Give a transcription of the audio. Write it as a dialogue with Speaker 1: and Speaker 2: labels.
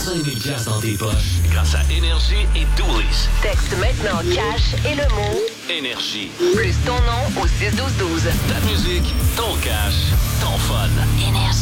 Speaker 1: 5000 $ dans tes poches grâce à Énergie et Doolis.
Speaker 2: Texte maintenant cash et le mot
Speaker 1: Énergie.
Speaker 2: plus ton nom au 61212.
Speaker 1: Ta musique, ton cash, ton fun.
Speaker 2: Énergie.